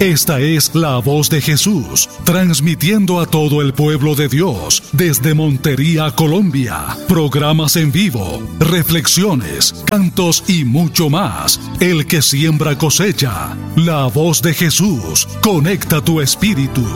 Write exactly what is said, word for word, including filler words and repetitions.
Esta es la voz de Jesús, transmitiendo a todo el pueblo de Dios desde Montería, Colombia. Programas en vivo, reflexiones, cantos y mucho más. El que siembra cosecha. La voz de Jesús conecta tu espíritu.